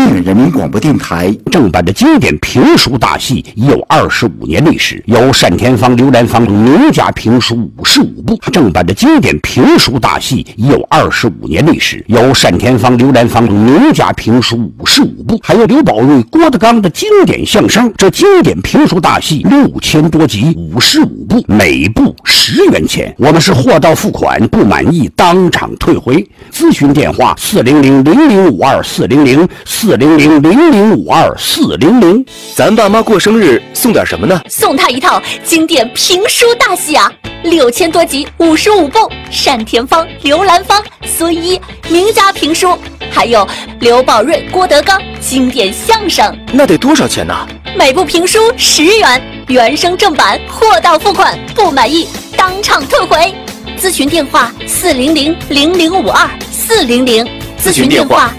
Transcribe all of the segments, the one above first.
西安人民广播电台正版的经典评书大戏已有25年历史，由单田芳、刘兰芳名家评书55部。正版的经典评书大戏已有25年历史，由单田芳、刘兰芳名家评书55部，还有刘宝瑞、郭德纲的经典相声。这经典评书大戏6000多集，55部，每部10元钱。我们是货到付款，不满意当场退回。咨询电话400-0052-400，400-0052-400。 咱爸妈过生日送点什么呢？ 送他一套经典评书大戏啊，6000多集，55部，单田芳、刘兰芳、孙一名家评书，还有刘宝瑞、郭德纲经典相声。 那得多少钱呢？ 每部评书10元，原声正版，货到付款，不满意当场退回。咨询电话400-0052-400，咨询电话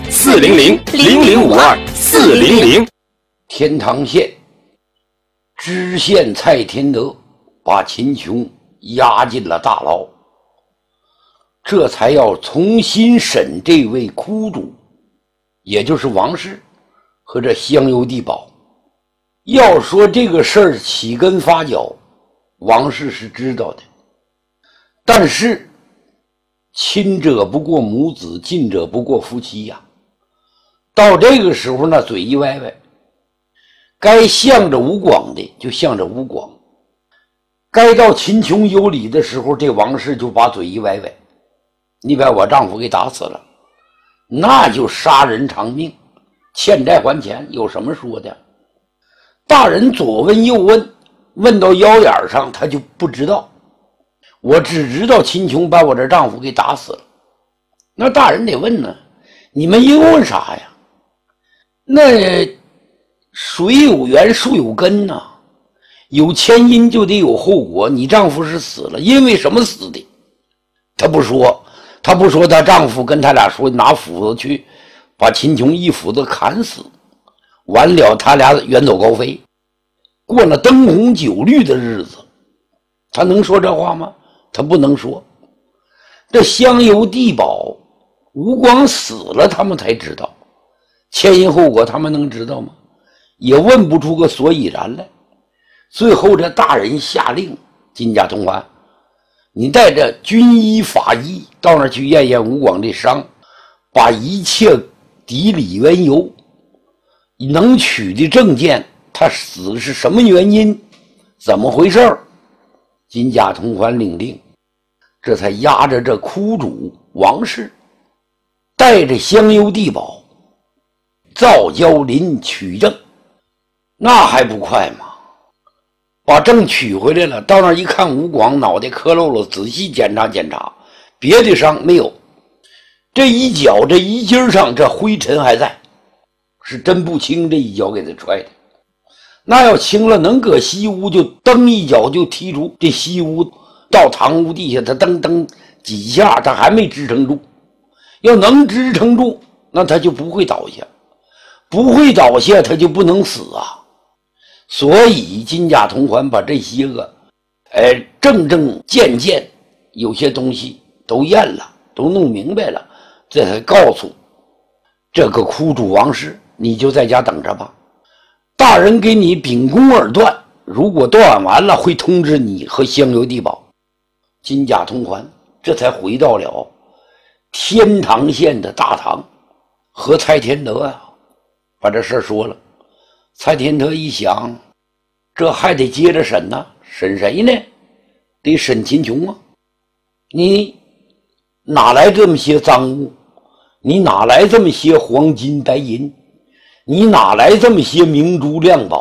400-0052-400。 天堂县知县蔡天德把秦琼押进了大牢，这才要重新审这位窟主，也就是王氏和这香油地保。要说这个事儿起根发脚，王氏是知道的，但是亲者不过母子，近者不过夫妻呀。到这个时候呢，嘴一歪歪，该向着吴广的就向着吴广，该到秦琼有理的时候，这王氏就把嘴一歪歪，你把我丈夫给打死了，那就杀人偿命，欠债还钱，有什么说的？大人左问右问，问到腰眼上他就不知道，我只知道秦琼把我这丈夫给打死了。那大人得问呢，你们又问啥呀？那水有源树有根呐，有前因就得有后果。你丈夫是死了，因为什么死的？他不说她丈夫跟他俩说拿斧子去把秦琼一斧子砍死，完了他俩远走高飞，过了灯红酒绿的日子。他能说这话吗？他不能说。这香油地保吴广死了，他们才知道前因后果，他们能知道吗？也问不出个所以然来。最后这大人下令，金家通还，你带着军医法医到那儿去验验吴广的伤，把一切底里缘由，能取的证件，他死是什么原因，怎么回事，金家通还领令，这才押着这窟主王氏，带着香油地保赵交林取证。那还不快吗？把证取回来了，到那儿一看，吴广脑袋磕漏了，仔细检查检查，别的伤没有，这一脚这衣襟上这灰尘还在，是真不轻，这一脚给他踹的。那要轻了，能搁西屋就蹬一脚就踢出这西屋到堂屋地下，他蹬蹬几下，他还没支撑住。要能支撑住，那他就不会倒下，不会倒下他就不能死啊。所以金家同环把这些个正件有些东西都验了，都弄明白了，这才告诉这个窟主王氏，你就在家等着吧，大人给你秉公而断，如果断完了会通知你和香油地保。金家通环这才回到了天堂县的大堂，和蔡天德把这事说了。蔡天德一想，这还得接着审呢，审谁呢？得审秦琼啊！你哪来这么些赃物？你哪来这么些黄金白银？你哪来这么些明珠亮宝？